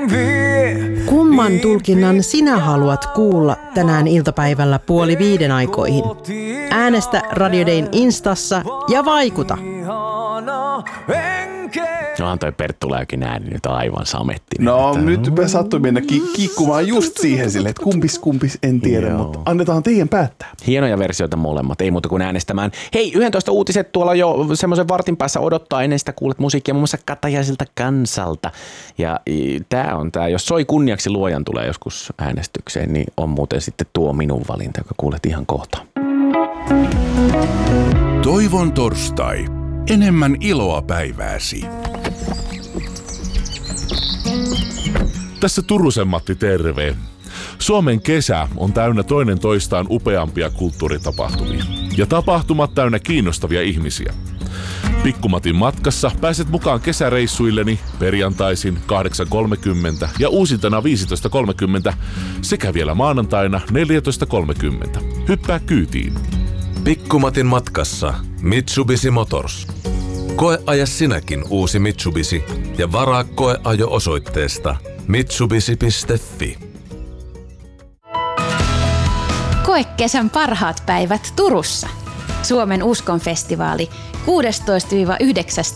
Kumman tulkinnan sinä haluat kuulla tänään iltapäivällä 4:30 aikoihin? Äänestä Radio Dayn Instassa ja vaikuta. No toi Perttu Läykin ääni nyt aivan samettinen. No nyt me sattui mennä kiikkumaan just siihen silleen, että kumpis en tiedä, Joo. mutta annetaan teidän päättää. Hienoja versioita molemmat, ei muuta kuin äänestämään. Hei, 11 uutiset tuolla jo semmoisen vartin päässä odottaa, ennen sitä kuulet musiikkia muun muassa Katajaisilta Kansalta. Ja tää, jos soi kunniaksi luojan tulee joskus äänestykseen, niin on muuten sitten tuo minun valinta, joka kuulet ihan kohta. Toivon torstai. Enemmän iloa päivääsi. Tässä Turusen Matti, terve. Suomen kesä on täynnä toinen toistaan upeampia kulttuuritapahtumia. Ja tapahtumat täynnä kiinnostavia ihmisiä. Pikkumatin matkassa pääset mukaan kesäreissuilleni perjantaisin 8.30 ja uusintana 15.30 sekä vielä maanantaina 14.30. Hyppää kyytiin. Pikkumatin matkassa Mitsubishi Motors. Koeaja sinäkin uusi Mitsubishi ja varaa koeajo osoitteesta mitsubishi.fi. Koe kesän parhaat päivät Turussa. Suomen uskonfestivaali 16-19.